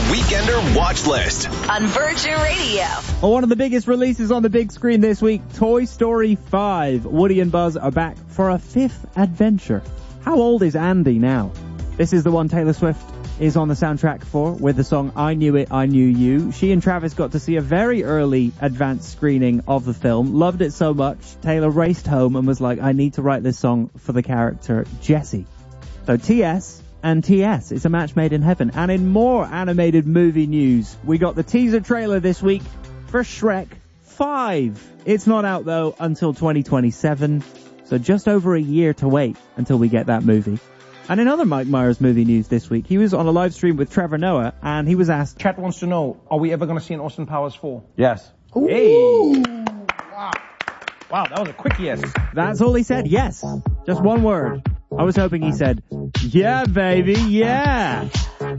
Weekender Watch List on Virgin Radio. Well, one of the biggest releases on the big screen this week, Toy Story 5. Woody and Buzz are back for a fifth adventure. How old is Andy now? This is the one Taylor Swift is on the soundtrack for, with the song I Knew It, I Knew You. She and Travis got to see a very early advanced screening of the film, loved it so much, Taylor raced home and was like, I need to write this song for the character Jessie. So TS and TS, it's a match made in heaven. And in more animated movie news, we got the teaser trailer this week for Shrek 5. It's not out though until 2027, so just over a year to wait until we get that movie. And in other Mike Myers movie news this week, he was on a live stream with Trevor Noah, and he was asked... Chat wants to know, are we ever going to see an Austin Powers 4? Yes. Ooh. Hey! Wow, that was a quick yes. That's all he said, yes. Just one word. I was hoping he said, yeah, baby, yeah.